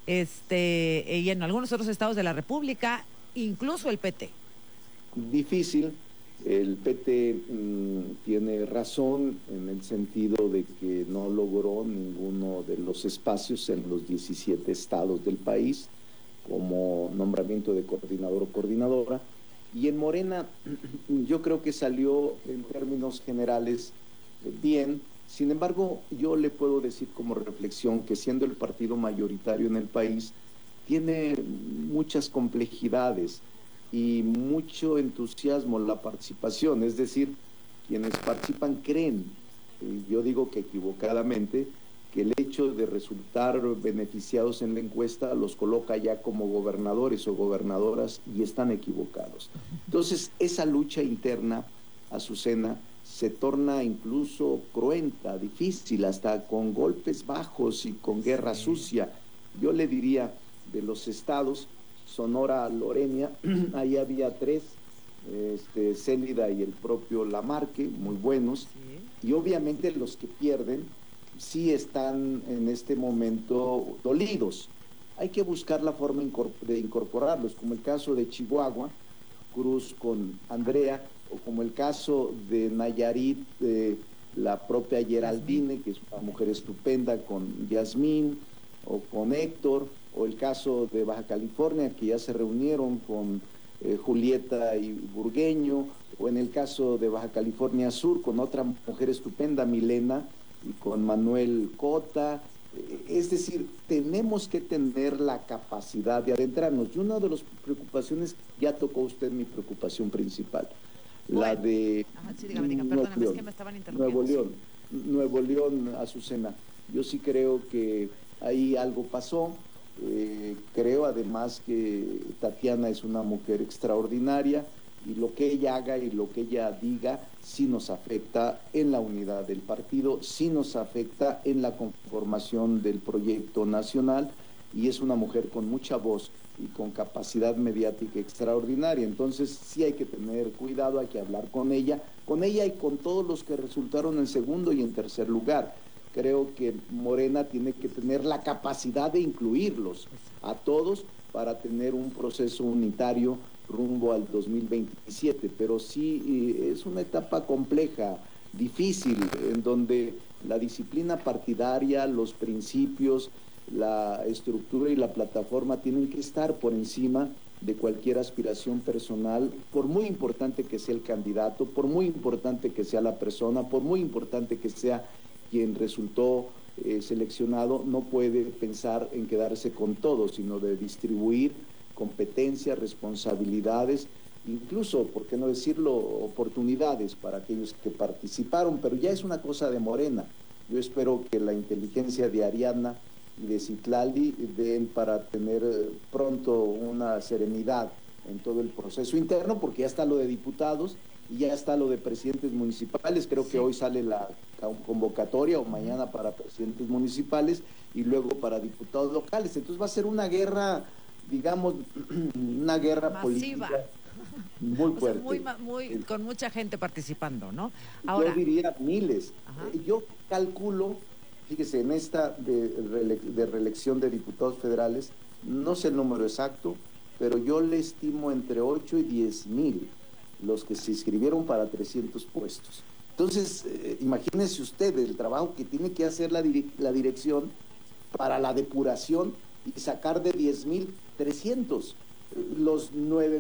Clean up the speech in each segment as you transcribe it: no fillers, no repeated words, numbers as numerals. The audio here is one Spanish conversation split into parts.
y en algunos otros estados de la República, incluso el PT. Difícil. El PT tiene razón en el sentido de que no logró ninguno de los espacios en los 17 estados del país como nombramiento de coordinador o coordinadora. Y en Morena yo creo que salió en términos generales bien. Sin embargo, yo le puedo decir como reflexión que siendo el partido mayoritario en el país, tiene muchas complejidades y mucho entusiasmo la participación, es decir, quienes participan creen, yo digo que equivocadamente, que el hecho de resultar beneficiados en la encuesta los coloca ya como gobernadores o gobernadoras y están equivocados. Entonces, esa lucha interna, Azucena, se torna incluso cruenta, difícil, hasta con golpes bajos y con guerra sucia. Yo le diría, de los estados, Sonora, Lorena, ahí había tres, Célida y el propio Lamarque, muy buenos, y obviamente los que pierden sí están en este momento dolidos. Hay que buscar la forma de incorporarlos, como el caso de Chihuahua, Cruz con Andrea, o como el caso de Nayarit, la propia Geraldine, que es una mujer estupenda, con Yasmín, o con Héctor, o el caso de Baja California, que ya se reunieron con Julieta y Burgueño, o en el caso de Baja California Sur, con otra mujer estupenda, Milena, y con Manuel Cota. Es decir, tenemos que tener la capacidad de adentrarnos. Y una de las preocupaciones, ya tocó usted mi preocupación principal, la de perdóname, es que me estaban interrumpiendo. Nuevo León, Azucena. Yo sí creo que ahí algo pasó. Creo además que Tatiana es una mujer extraordinaria y lo que ella haga y lo que ella diga sí nos afecta en la unidad del partido, sí nos afecta en la conformación del proyecto nacional, y es una mujer con mucha voz y con capacidad mediática extraordinaria. Entonces sí hay que tener cuidado, hay que hablar con ella y con todos los que resultaron en segundo y en tercer lugar. Creo que Morena tiene que tener la capacidad de incluirlos a todos para tener un proceso unitario rumbo al 2027, pero sí es una etapa compleja, difícil, en donde la disciplina partidaria, los principios, la estructura y la plataforma tienen que estar por encima de cualquier aspiración personal, por muy importante que sea el candidato, por muy importante que sea la persona, por muy importante que sea quien resultó seleccionado. No puede pensar en quedarse con todo, sino de distribuir competencias, responsabilidades, incluso, por qué no decirlo, oportunidades para aquellos que participaron, pero ya es una cosa de Morena. Yo espero que la inteligencia de Ariadna y de Citlali den para tener pronto una serenidad en todo el proceso interno, porque ya está lo de diputados y ya está lo de presidentes municipales. Creo que hoy sale la convocatoria o mañana para presidentes municipales y luego para diputados locales. Entonces va a ser una guerra, digamos, una guerra masiva, política muy fuerte. Con mucha gente participando, ¿no? Ahora, yo diría miles. Yo calculo, fíjese, en esta de reelección de diputados federales, no sé el número exacto, pero yo le estimo entre 8 y 10 mil los que se inscribieron para 300 puestos. Entonces, imagínense usted el trabajo que tiene que hacer la dirección para la depuración y sacar de 10,300. Los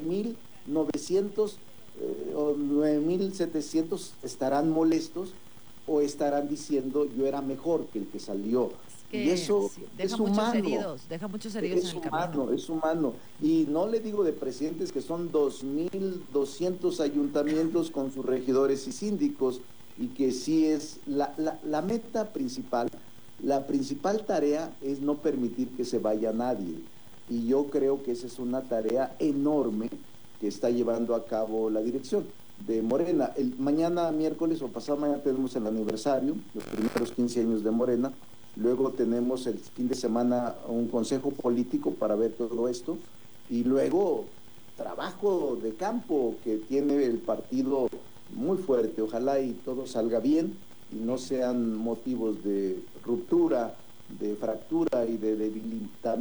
9,900 o 9,700 estarán molestos o estarán diciendo yo era mejor que el que salió. Y eso deja muchos heridos, deja muchos heridos en el camino. Es humano. Y no le digo de presidentes que son 2,200 ayuntamientos con sus regidores y síndicos, y que sí es la meta principal, la principal tarea es no permitir que se vaya nadie. Y yo creo que esa es una tarea enorme que está llevando a cabo la dirección de Morena. Mañana miércoles o pasado mañana tenemos el aniversario, los primeros 15 años de Morena. Luego tenemos el fin de semana un consejo político para ver todo esto, y luego trabajo de campo que tiene el partido muy fuerte. Ojalá y todo salga bien y no sean motivos de ruptura, de fractura y de debilitamiento